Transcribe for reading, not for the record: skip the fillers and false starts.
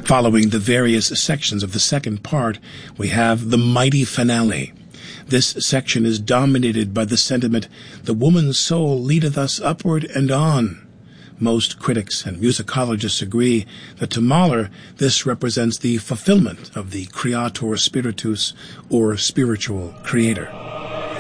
Following the various sections of the second part, we have the mighty finale. This section is dominated by the sentiment, "The woman's soul leadeth us upward and on." Most critics and musicologists agree that to Mahler this represents the fulfillment of the Creator Spiritus, or spiritual creator.